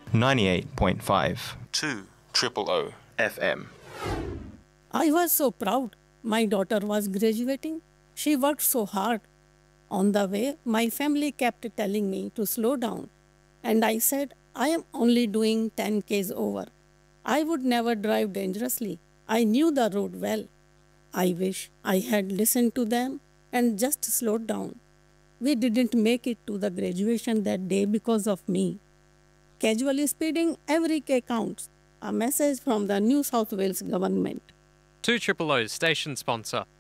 98.5 2 Triple O FM. I was so proud. My daughter was graduating. She worked so hard. On the way, my family kept telling me to slow down. And I said, I am only doing 10 k's over. I would never drive dangerously. I knew the road well. I wish I had listened to them and just slowed down. We didn't make it to the graduation that day because of me. Casually speeding, every K counts. A message from the New South Wales government. 2 Triple O's station sponsor.